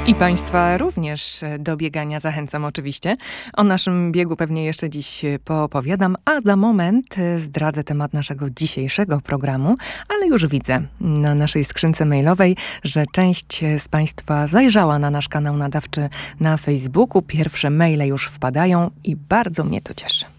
I Państwa również do biegania zachęcam oczywiście. O naszym biegu pewnie jeszcze dziś poopowiadam, a za moment zdradzę temat naszego dzisiejszego programu, ale już widzę na naszej skrzynce mailowej, że część z Państwa zajrzała na nasz kanał nadawczy na Facebooku. Pierwsze maile już wpadają i bardzo mnie to cieszy.